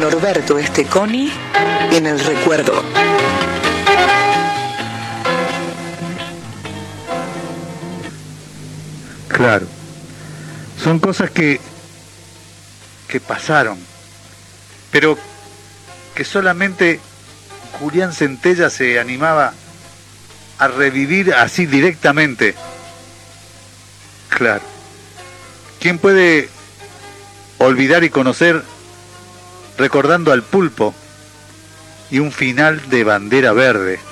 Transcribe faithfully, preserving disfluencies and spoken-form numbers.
Norberto Esteconi en el recuerdo. Claro, son cosas que, que pasaron, pero que solamente Julián Centella se animaba a revivir así directamente. Claro, ¿quién puede olvidar y conocer recordando al Pulpo y un final de Bandera Verde?